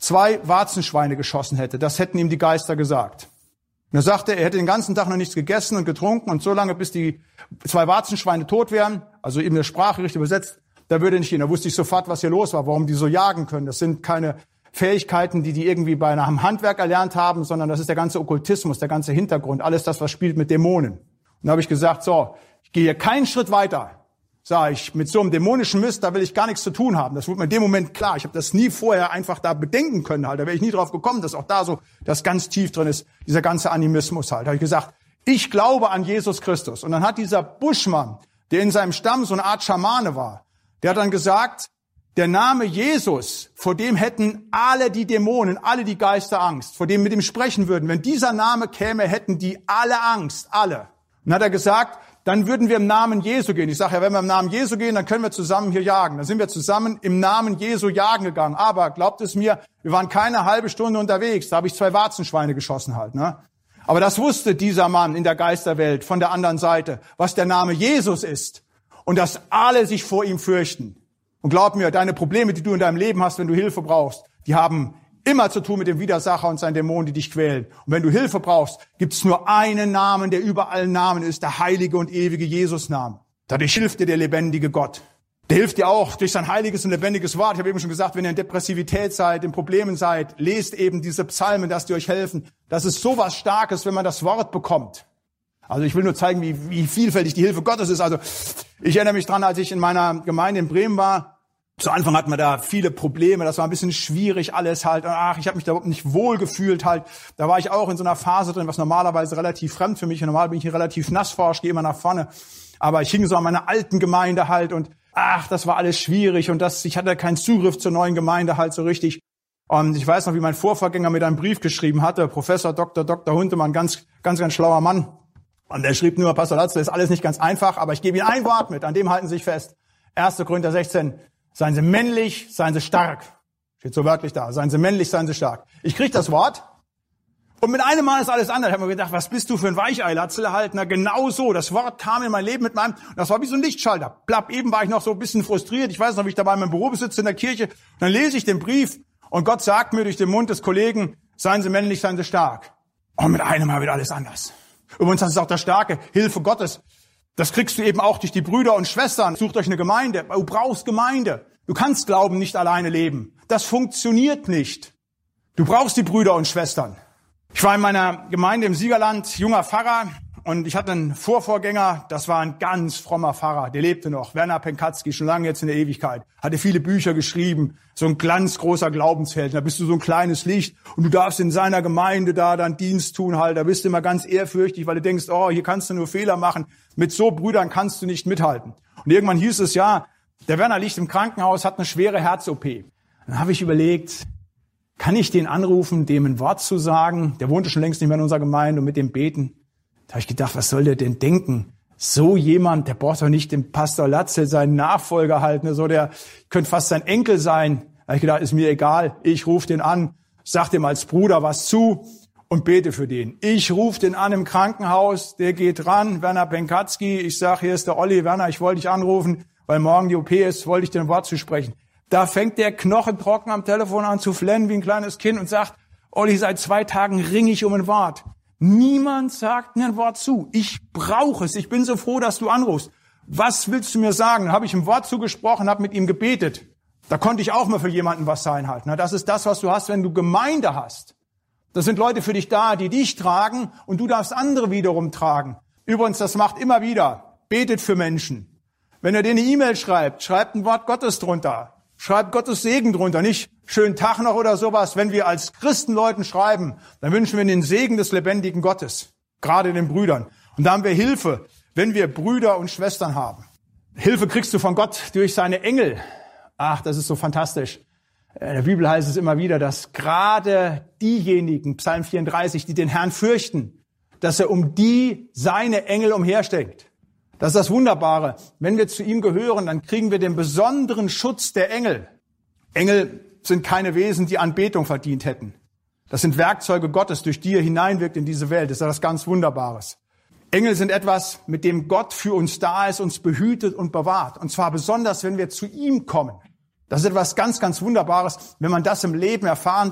2 Warzenschweine geschossen hätte. Das hätten ihm die Geister gesagt. Und er sagte, er hätte den ganzen Tag noch nichts gegessen und getrunken und so lange, bis die 2 Warzenschweine tot wären, also eben der Sprache richtig übersetzt, da würde er nicht gehen. Da wusste ich sofort, was hier los war, warum die so jagen können. Das sind keine Fähigkeiten, die irgendwie bei einem Handwerk erlernt haben, sondern das ist der ganze Okkultismus, der ganze Hintergrund, alles das, was spielt mit Dämonen. Und da habe ich gesagt, so, ich gehe hier keinen Schritt weiter. Sag ich, mit so einem dämonischen Mist, da will ich gar nichts zu tun haben. Das wurde mir in dem Moment klar. Ich habe das nie vorher einfach da bedenken können halt. Da wäre ich nie drauf gekommen, dass auch da so das ganz tief drin ist, dieser ganze Animismus halt. Da habe ich gesagt, ich glaube an Jesus Christus. Und dann hat dieser Buschmann, der in seinem Stamm so eine Art Schamane war, der hat dann gesagt, der Name Jesus, vor dem hätten alle die Dämonen, alle die Geister Angst, vor dem mit ihm sprechen würden. Wenn dieser Name käme, hätten die alle Angst, alle. Und dann hat er gesagt, dann würden wir im Namen Jesu gehen. Ich sage ja, wenn wir im Namen Jesu gehen, dann können wir zusammen hier jagen. Dann sind wir zusammen im Namen Jesu jagen gegangen. Aber glaubt es mir, wir waren keine halbe Stunde unterwegs. Da habe ich 2 Warzenschweine geschossen halt, ne? Aber das wusste dieser Mann in der Geisterwelt von der anderen Seite, was der Name Jesus ist. Und dass alle sich vor ihm fürchten. Und glaub mir, deine Probleme, die du in deinem Leben hast, wenn du Hilfe brauchst, die haben immer zu tun mit dem Widersacher und seinen Dämonen, die dich quälen. Und wenn du Hilfe brauchst, gibt es nur einen Namen, der über allen Namen ist, der heilige und ewige Jesus-Name. Dadurch hilft dir der lebendige Gott. Der hilft dir auch durch sein heiliges und lebendiges Wort. Ich habe eben schon gesagt, wenn ihr in Depressivität seid, in Problemen seid, lest eben diese Psalmen, dass die euch helfen. Das ist sowas Starkes, wenn man das Wort bekommt. Also ich will nur zeigen, wie vielfältig die Hilfe Gottes ist. Also ich erinnere mich dran, als ich in meiner Gemeinde in Bremen war. Zu Anfang hatten wir da viele Probleme, das war ein bisschen schwierig alles halt. Ich habe mich da überhaupt nicht wohl gefühlt halt. Da war ich auch in so einer Phase drin, was normalerweise relativ fremd für mich ist. Normal bin ich hier relativ nassforsch, gehe immer nach vorne. Aber ich hing so an meiner alten Gemeinde halt und das war alles schwierig und ich hatte keinen Zugriff zur neuen Gemeinde halt so richtig. Und ich weiß noch, wie mein Vorvorgänger mir da einen Brief geschrieben hatte, Professor Dr. Huntemann, ganz schlauer Mann. Und der schrieb nur, Pastor Latzel, ist alles nicht ganz einfach, aber ich gebe Ihnen ein Wort mit, an dem halten Sie sich fest. 1. Korinther 16, seien Sie männlich, seien Sie stark. Steht so wörtlich da, seien Sie männlich, seien Sie stark. Ich krieg das Wort und mit einem Mal ist alles anders. Ich habe mir gedacht, was bist du für ein Weichei, Latzel halt? Na genau so, das Wort kam in mein Leben und das war wie so ein Lichtschalter. Plapp, eben war ich noch so ein bisschen frustriert. Ich weiß noch, wie ich da bei meinem Büro sitze in der Kirche. Und dann lese ich den Brief und Gott sagt mir durch den Mund des Kollegen, seien Sie männlich, seien Sie stark. Und mit einem Mal wird alles anders. Übrigens, das ist auch das starke Hilfe Gottes. Das kriegst du eben auch durch die Brüder und Schwestern. Sucht euch eine Gemeinde. Du brauchst Gemeinde. Du kannst Glauben nicht alleine leben. Das funktioniert nicht. Du brauchst die Brüder und Schwestern. Ich war in meiner Gemeinde im Siegerland, junger Pfarrer, und ich hatte einen Vorvorgänger, das war ein ganz frommer Pfarrer, der lebte noch, Werner Penkatzki, schon lange jetzt in der Ewigkeit, hatte viele Bücher geschrieben, so ein ganz großer Glaubensheld. Da bist du so ein kleines Licht und du darfst in seiner Gemeinde da dann Dienst tun halt. Da bist du immer ganz ehrfürchtig, weil du denkst, hier kannst du nur Fehler machen. Mit so Brüdern kannst du nicht mithalten. Und irgendwann hieß es, ja, der Werner liegt im Krankenhaus, hat eine schwere Herz-OP. Dann habe ich überlegt, kann ich den anrufen, dem ein Wort zu sagen? Der wohnte schon längst nicht mehr in unserer Gemeinde und mit dem beten. Da habe ich gedacht, was soll der denn denken? So jemand, der braucht doch nicht den Pastor Latzel, seinen Nachfolger halten. So, der könnte fast sein Enkel sein. Da habe ich gedacht, ist mir egal. Ich rufe den an, sag dem als Bruder was zu und bete für den. Ich rufe den an im Krankenhaus, der geht ran, Werner Penkatzki. Ich sage, hier ist der Olli, Werner, ich wollte dich anrufen, weil morgen die OP ist, wollte ich dir ein Wort zu sprechen. Da fängt der knochentrocken am Telefon an zu flennen wie ein kleines Kind und sagt, Olli, seit 2 Tagen ringe ich um ein Wort. Niemand sagt mir ein Wort zu. Ich brauche es. Ich bin so froh, dass du anrufst. Was willst du mir sagen? Dann habe ich ein Wort zugesprochen, habe mit ihm gebetet. Da konnte ich auch mal für jemanden was sein halt. Das ist das, was du hast, wenn du Gemeinde hast. Das sind Leute für dich da, die dich tragen und du darfst andere wiederum tragen. Übrigens, das macht immer wieder. Betet für Menschen. Wenn er dir eine E-Mail schreibt, schreibt ein Wort Gottes drunter. Schreibt Gottes Segen drunter, nicht schönen Tag noch oder sowas. Wenn wir als Christen Leuten schreiben, dann wünschen wir den Segen des lebendigen Gottes, gerade den Brüdern. Und da haben wir Hilfe, wenn wir Brüder und Schwestern haben. Hilfe kriegst du von Gott durch seine Engel. Das ist so fantastisch. In der Bibel heißt es immer wieder, dass gerade diejenigen, Psalm 34, die den Herrn fürchten, dass er um die seine Engel umhersteckt. Das ist das Wunderbare. Wenn wir zu ihm gehören, dann kriegen wir den besonderen Schutz der Engel. Engel sind keine Wesen, die Anbetung verdient hätten. Das sind Werkzeuge Gottes, durch die er hineinwirkt in diese Welt. Das ist etwas ganz Wunderbares. Engel sind etwas, mit dem Gott für uns da ist, uns behütet und bewahrt. Und zwar besonders, wenn wir zu ihm kommen. Das ist etwas ganz, ganz Wunderbares, wenn man das im Leben erfahren